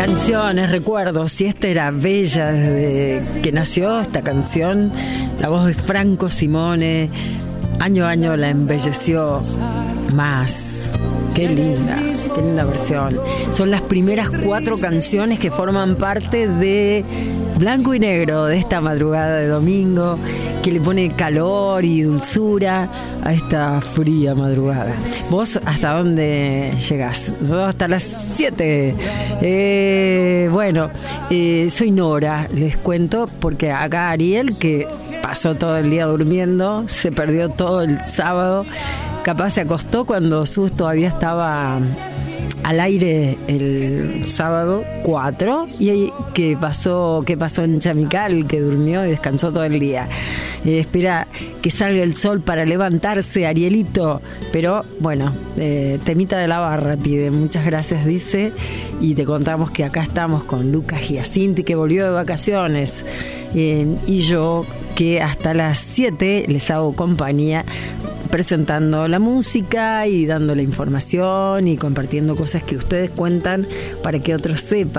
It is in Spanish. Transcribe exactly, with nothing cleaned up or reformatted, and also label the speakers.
Speaker 1: Canciones, recuerdos, y esta era bella desde que nació esta canción. La voz de Franco Simone, año a año la embelleció más. Qué linda, qué linda versión. Son las primeras cuatro canciones que forman parte de Blanco y Negro, de esta madrugada de domingo, que le pone calor y dulzura a esta fría madrugada. ¿Vos hasta dónde llegás? Yo hasta las siete. Eh, bueno, eh, soy Nora, les cuento, porque acá Ariel, que pasó todo el día durmiendo, se perdió todo el sábado. Capaz se acostó cuando Sus todavía estaba al aire el sábado cuatro. ¿Y ahí qué pasó, qué pasó en Chamical? Que durmió y descansó todo el día. Eh, espera que salga el sol para levantarse, Arielito. Pero bueno, eh, temita de la barra pide. Muchas gracias, dice. Y te contamos que acá estamos con Lucas Giacinti, que volvió de vacaciones. Eh, y yo, que hasta las siete les hago compañía, presentando la música y dando la información y compartiendo cosas que ustedes cuentan para que otros sepan.